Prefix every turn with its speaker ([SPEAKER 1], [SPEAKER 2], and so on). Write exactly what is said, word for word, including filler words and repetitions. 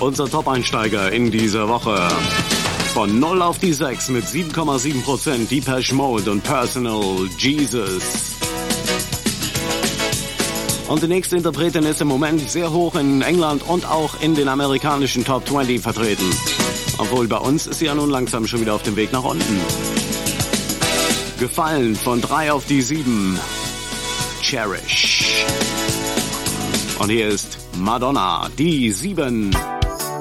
[SPEAKER 1] Unser Top-Einsteiger in dieser Woche. Von null auf die sechs mit sieben Komma sieben Prozent Depeche Mode und Personal Jesus. Und die nächste Interpretin ist im Moment sehr hoch in England und auch in den amerikanischen Top zwanzig vertreten. Obwohl bei uns ist sie ja nun langsam schon wieder auf dem Weg nach unten. Gefallen von drei auf die sieben. Cherish. Und hier ist Madonna, die sieben.